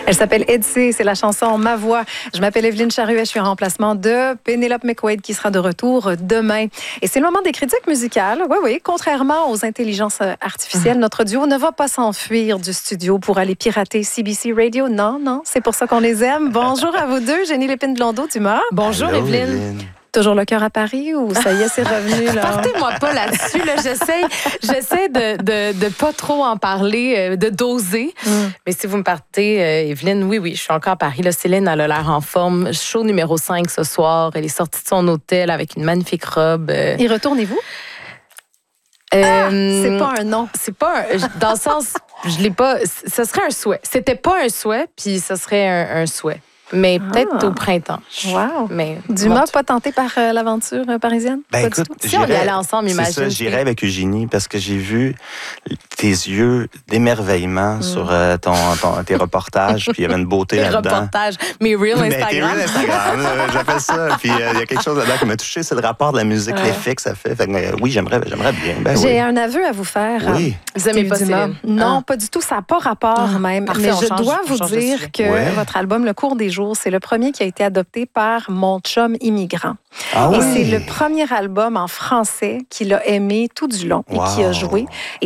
Elle s'appelle Edsy, c'est la chanson Ma Voix. Je m'appelle Evelyne Charuet, je suis en remplacement de Pénélope McQuaid qui sera de retour demain. Et c'est le moment des critiques musicales. Oui, contrairement aux intelligences artificielles, notre duo ne va pas s'enfuir du studio pour aller pirater CBC Radio. Non, c'est pour ça qu'on les aime. Bonjour à vous deux, Jenny Lépine-Blondeau, d'humeur. Bonjour Allô, Evelyne. Toujours le cœur à Paris ou ça y est, c'est revenu là? Partez-moi pas là-dessus. Là. J'essaie de pas trop en parler, de doser. Mais si vous me partez, Evelyne, oui, je suis encore à Paris. Là, Céline, elle a l'air en forme. Show numéro 5 ce soir. Elle est sortie de son hôtel avec une magnifique robe. Y retournez-vous? C'est pas un non. C'est pas dans le sens, je l'ai pas. Ce serait un souhait. C'était pas un souhait, puis ce serait un souhait. Mais peut-être au printemps. Wow. Mais Dumas, pas tenté par l'aventure parisienne? Ben Pas écoute, du tout? Si on y allait ensemble, imagine. C'est ça, j'irais avec Eugénie parce que j'ai vu tes yeux d'émerveillement sur tes reportages, puis il y avait une beauté Tes là-dedans. reportages, mes reels Mais tes Instagram. reels Instagram, j'appelle ça. Puis il y a quelque chose là-dedans qui m'a touché, c'est le rapport de la musique, l'effet que ça fait. Fait que, oui, j'aimerais bien. Ben, J'ai oui. un aveu à vous faire. Oui. Vous aimez pas Dumas. Céline? Non, pas du tout. Ça n'a pas rapport même. Parfait, Mais on je change- dois on vous change de dire sujet. que Ouais. votre album Le Cours des jours, c'est le premier qui a été adopté par mon chum immigrant. Ah Et oui. c'est le premier album en français qu'il a aimé tout du long et qui a Wow. joué. Et